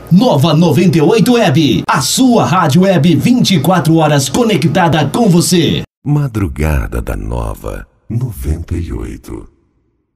Nova 98 Web, a sua rádio web 24 horas conectada com você. Madrugada da Nova 98.